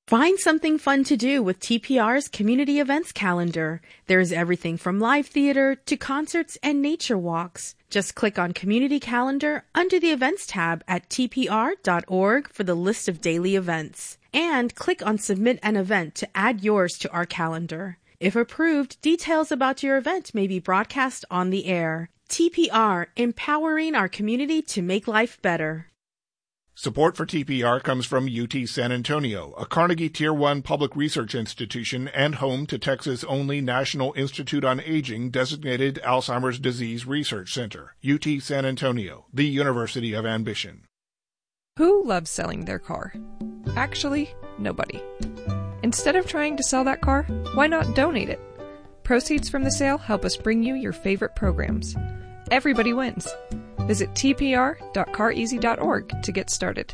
Find something fun to do with TPR's community events calendar. There's everything from live theater to concerts and nature walks. Just click on Community Calendar under the Events tab at tpr.org for the list of daily events. And click on Submit an Event to add yours to our calendar. If approved, details about your event may be broadcast on the air. TPR, empowering our community to make life better. Support for TPR comes from UT San Antonio, a Carnegie Tier 1 public research institution and home to Texas' only National Institute on Aging designated Alzheimer's Disease Research Center. UT San Antonio, the University of Ambition. Who loves selling their car? Actually, nobody. Instead of trying to sell that car, why not donate it? Proceeds from the sale help us bring you your favorite programs. Everybody wins. Visit tpr.careasy.org to get started.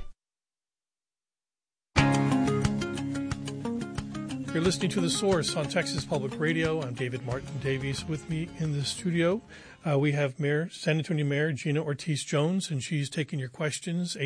You're listening to The Source on Texas Public Radio. I'm David Martin Davies. With me in the studio, we have San Antonio Mayor Gina Ortiz-Jones, and she's taking your questions,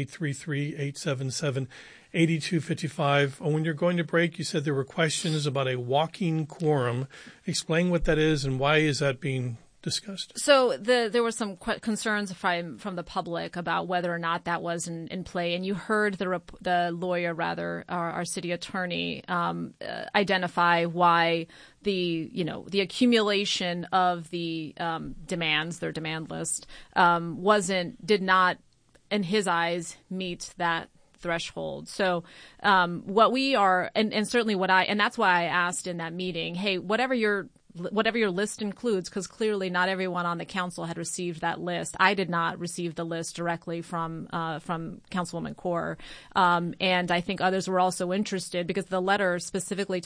833-877-8255. When you're going to break, you said there were questions about a walking quorum. Explain what that is and why is that being discussed? So there were some concerns from the public about whether or not that was in play, and you heard the lawyer, our city attorney, identify why the accumulation of the demands, their demand list, did not, in his eyes, meet that threshold. So what we are, and certainly and that's why I asked in that meeting, hey, whatever your list includes, because clearly not everyone on the council had received that list. I did not receive the list directly from Councilwoman Kaur, and I think others were also interested because the letter specifically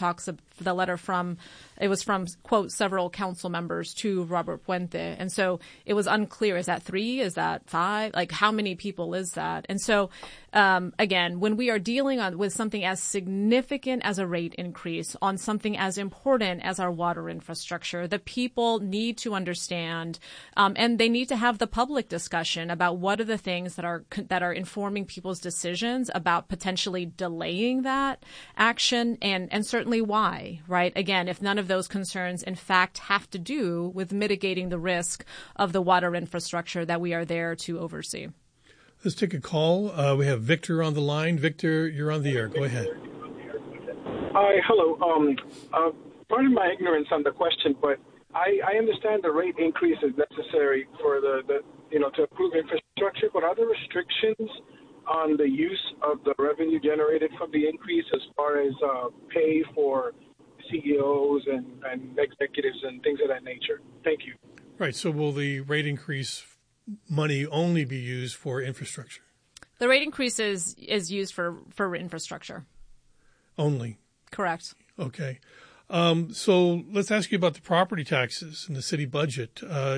it was from, quote, several council members to Robert Puente, and so it was unclear. Is that 3? Is that 5? Like, how many people is that? And so again, when we are dealing with something as significant as a rate increase on something as important as our water infrastructure, the people need to understand, and they need to have the public discussion about what are the things that are informing people's decisions about potentially delaying that action, and certainly why, right? Again, if none of those concerns, in fact, have to do with mitigating the risk of the water infrastructure that we are there to oversee. Let's take a call. We have Victor on the line. Victor, you're on the air. Go ahead. Hi, hello. Pardon my ignorance on the question, but I understand the rate increase is necessary for to improve infrastructure, but are there restrictions on the use of the revenue generated from the increase as far as pay for CEOs and executives and things of that nature? Thank you. Right. So will the rate increase money only be used for infrastructure? The rate increase is used for infrastructure. Only? Correct. Okay. So let's ask you about the property taxes in the city budget.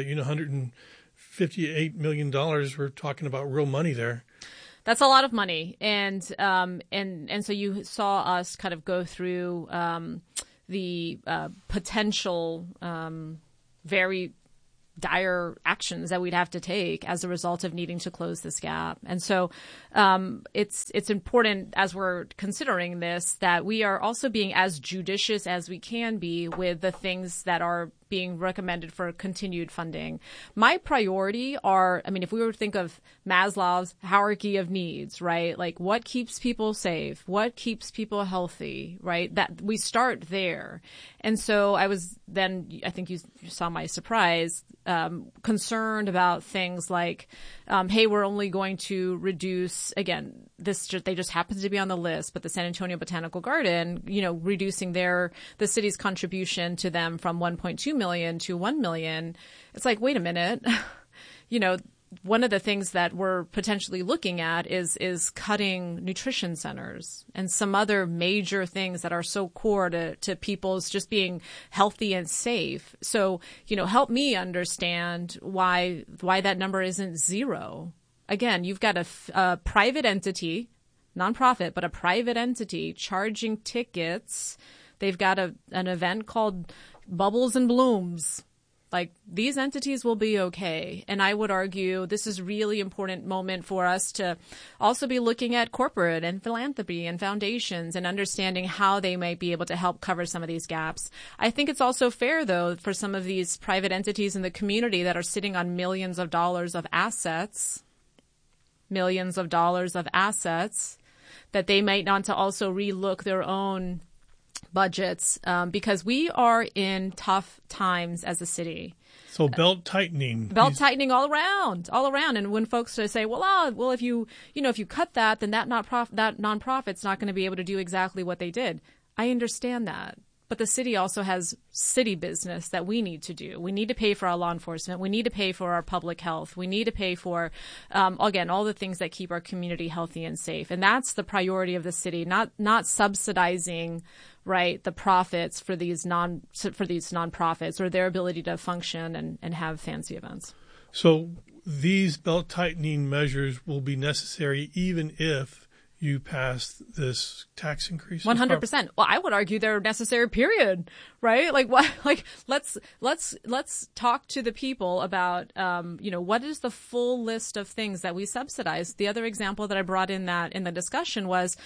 $158 million. We're talking about real money there. That's a lot of money. And so you saw us kind of go through the potential very dire actions that we'd have to take as a result of needing to close this gap. And so it's important, as we're considering this, that we are also being as judicious as we can be with the things that are being recommended for continued funding. My priority if we were to think of Maslow's hierarchy of needs, right? Like, what keeps people safe? What keeps people healthy, right? That we start there. And so I think you saw my surprise, concerned about things like, hey, we're only going to reduce, again, they just happen to be on the list, but the San Antonio Botanical Garden, reducing the city's contribution to them from 1.2 million to 1 million. It's like, wait a minute. One of the things that we're potentially looking at is cutting nutrition centers and some other major things that are so core to people's just being healthy and safe. So, help me understand why that number isn't 0. Again, you've got a private entity, nonprofit, but a private entity charging tickets. They've got an event called Bubbles and Blooms Like, these entities will be okay. And I would argue this is really important moment for us to also be looking at corporate and philanthropy and foundations and understanding how they might be able to help cover some of these gaps. I think it's also fair, though, for some of these private entities in the community that are sitting on millions of dollars of assets, that they might want to also relook their own budgets, because we are in tough times as a city. So belt tightening all around. And when folks say, well, if you cut that, then that nonprofit's not going to be able to do exactly what they did. I understand that. But the city also has city business that we need to do. We need to pay for our law enforcement. We need to pay for our public health. We need to pay for, again, all the things that keep our community healthy and safe. And that's the priority of the city, not subsidizing, right, the profits for these nonprofits or their ability to function and have fancy events. So these belt tightening measures will be necessary even if you pass this tax increase? 100%. Well, I would argue they're necessary, period. Right? Like, what? Like, let's talk to the people about, what is the full list of things that we subsidize? The other example that I brought in the discussion was,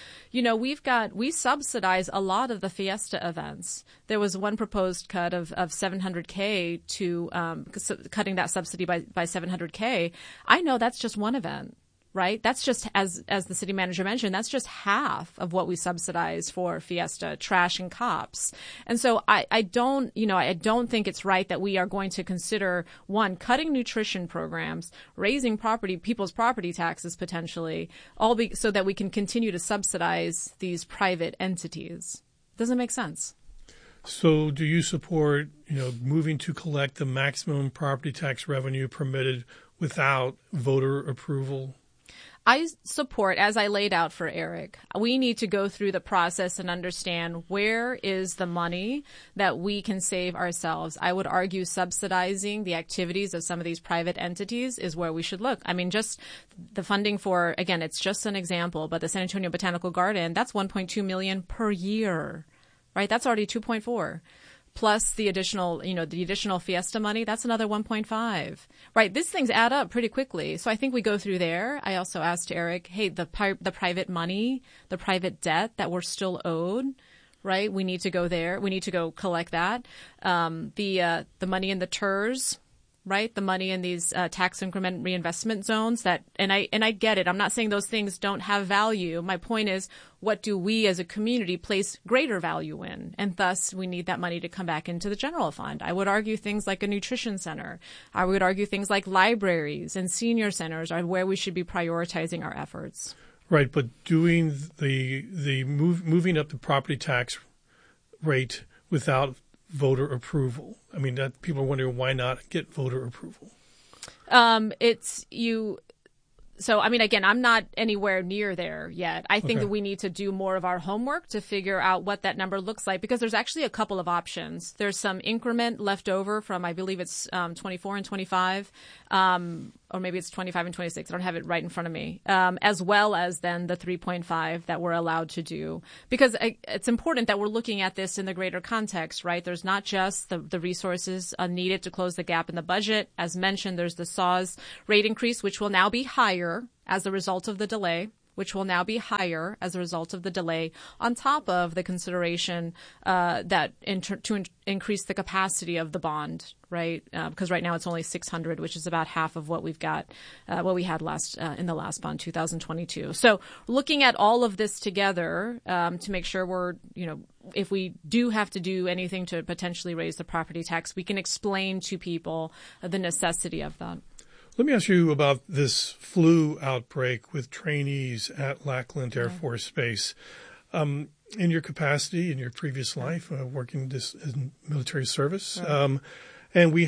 we subsidize a lot of the Fiesta events. There was one proposed cut of $700K to cutting that subsidy by $700K. I know that's just one event. Right? That's just, as the city manager mentioned, that's just half of what we subsidize for Fiesta, trash, and cops. And so I don't think it's right that we are going to consider, one, cutting nutrition programs, raising people's property taxes potentially, so that we can continue to subsidize these private entities. Doesn't make sense. So do you support, moving to collect the maximum property tax revenue permitted without voter approval? I support, as I laid out for Eric, we need to go through the process and understand where is the money that we can save ourselves. I would argue subsidizing the activities of some of these private entities is where we should look. I mean, just the funding for, again, it's just an example, but the San Antonio Botanical Garden, that's $1.2 million per year, right? That's already 2.4. Plus the additional Fiesta money, that's another 1.5, right? These things add up pretty quickly. So I think we go through there. I also asked Eric, hey, the private money, the private debt that we're still owed, right? We need to go there. We need to go collect that. The money in the TERS, right? The money in these tax increment reinvestment zones and I get it. I'm not saying those things don't have value. My point is, what do we as a community place greater value in? And thus, we need that money to come back into the general fund. I would argue things like a nutrition center. I would argue things like libraries and senior centers are where we should be prioritizing our efforts. Right, but doing moving up the property tax rate without voter approval. I mean, that people are wondering why not get voter approval. So, I mean, again, I'm not anywhere near there yet. I think that we need to do more of our homework to figure out what that number looks like, because there's actually a couple of options. There's some increment left over from, I believe it's 24 and 25, or maybe it's 25 and 26. I don't have it right in front of me, as well as then the 3.5 that we're allowed to do. Because it's important that we're looking at this in the greater context, right? There's not just the resources needed to close the gap in the budget. As mentioned, there's the SAWS rate increase, which will now be higher as a result of the delay, on top of the consideration to increase the capacity of the bond, right? Because right now it's only 600, which is about half of what we've got, what we had in the last bond, 2022. So looking at all of this together to make sure we're, if we do have to do anything to potentially raise the property tax, we can explain to people the necessity of that. Let me ask you about this flu outbreak with trainees at Lackland Air Force Base. In your capacity, in your previous life, working in military service, and we